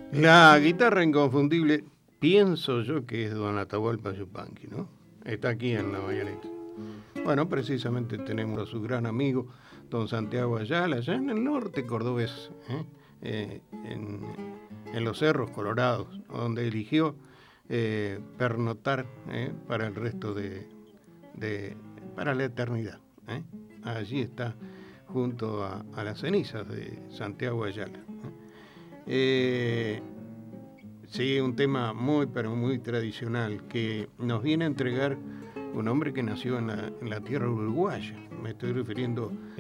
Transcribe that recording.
La guitarra inconfundible, pienso yo que es Don Atahualpa Yupanqui, ¿no? Está aquí en la Bayoneta. Bueno, precisamente tenemos a su gran amigo, don Santiago Ayala, allá en el norte cordobés, en los Cerros Colorados, donde eligió pernotar para el resto para la eternidad. Allí está junto a las cenizas de Santiago Ayala. Sí, un tema muy, pero muy tradicional que nos viene a entregar un hombre que nació en la tierra uruguaya. Me estoy refiriendo